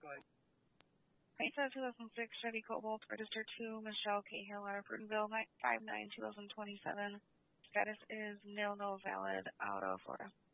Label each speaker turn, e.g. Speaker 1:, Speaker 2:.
Speaker 1: Painta 2006 Chevy Cobalt, register to Michelle Cahill, out of Brutonville, 5/9/2027. Status is nil, no valid, out of Florida.